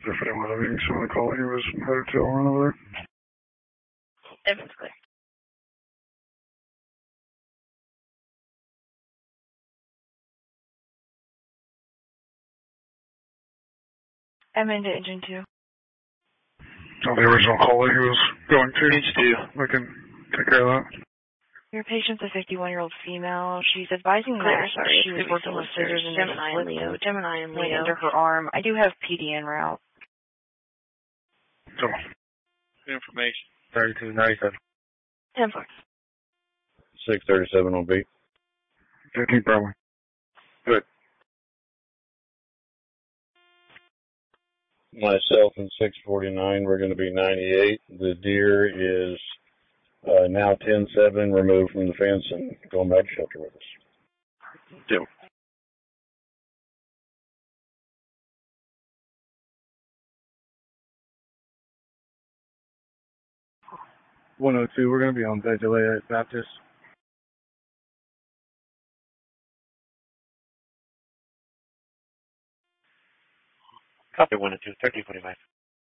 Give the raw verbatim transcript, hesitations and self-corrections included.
If anyone having someone to call, he was headed to run over there. Everything's clear. I'm into engine two. Oh, the original call that he was going to. Engine two. We can take care of that. Your patient's a fifty-one-year-old female. She's advising Clear, that sorry, she was working with scissors and Gemini and Leo. Gemini and went Leo. into her arm. I do have P D en route. So, Information. thirty-two ninety-seven. ten four. six thirty-seven on beat. fifteen probably. Good. Myself and six forty-nine, we're going to be ninety-eight. The deer is uh, now ten seven, removed from the fence and going back to shelter with us. Deal. one oh two, we're going to be on Vegetalia at Baptist. Copy one oh two, thirteen forty-five.